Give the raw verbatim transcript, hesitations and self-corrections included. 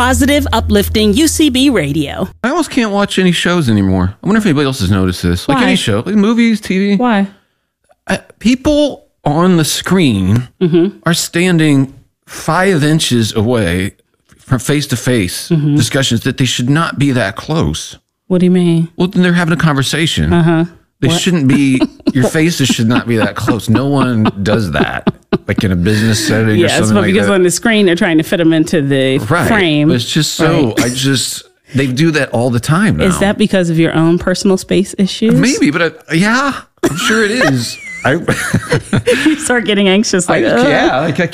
positive, uplifting U C B radio. I almost can't watch any shows anymore. I wonder if anybody else has noticed this. Like Why? any show, like movies, T V. Why? I, people on the screen Mm-hmm. are standing five inches away from face-to-face Mm-hmm. discussions that they should not be that close. What do you mean? Well, then they're having a conversation. Uh-huh. They What? shouldn't be, your faces should not be that close. No one does that. Like in a business setting or Yes, something but like because that. on the screen they're trying to fit them into the Right. frame. But it's just so, Right. I just, they do that all the time now. Is that because of your own personal space issues? Maybe, but I, yeah, I'm sure it is. I, You start getting anxious, I like, "Ugh." yeah, like I